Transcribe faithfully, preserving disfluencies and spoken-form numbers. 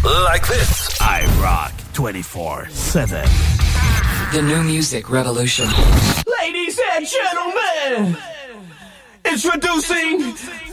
like this. I rock twenty-four seven. The new music revolution. Ladies and gentlemen, introducing